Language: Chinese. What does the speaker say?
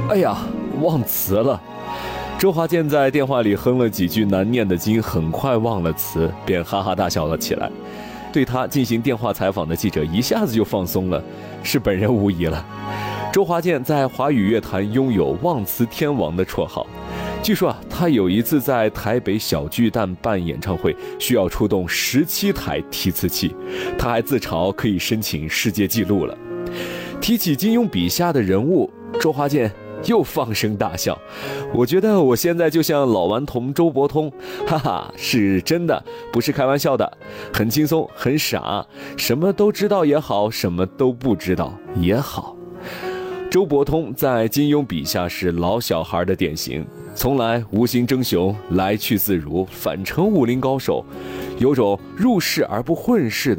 哎呀，忘词了。周华健在电话里哼了几句难念的经，很快忘了词，便哈哈大笑了起来。对他进行电话采访的记者一下子就放松了，是本人无疑了。周华健在华语乐坛拥有忘词天王的绰号。据说他有一次在台北小巨蛋办演唱会，需要出动17台提词器，他还自嘲可以申请世界纪录了。提起金庸笔下的人物，周华健又放声大笑。我觉得我现在就像老顽童周伯通，哈哈，是真的，不是开玩笑的，很轻松，很傻，什么都知道也好，什么都不知道也好。周伯通在金庸笔下是老小孩的典型，从来无心争雄，来去自如，反成武林高手，有种入世而不混世的